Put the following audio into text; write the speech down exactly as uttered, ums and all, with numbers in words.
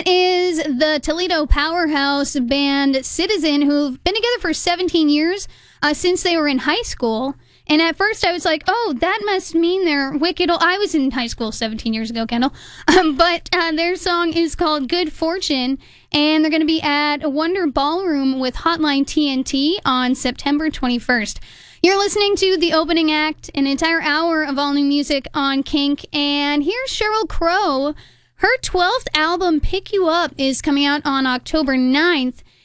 That is the Toledo powerhouse band Citizen, who've been together for seventeen years, uh, since they were in high school. And at first I was like, oh, that must mean they're wicked old. I was in high school seventeen years ago, Kendall. Um, but uh, their song is called Good Fortune, and they're going to be at Wonder Ballroom with Hotline T N T on September twenty-first. You're listening to the opening act, an entire hour of all new music on Kink. And here's Sheryl Crow. Her twelfth album, Pick You Up, is coming out on October ninth.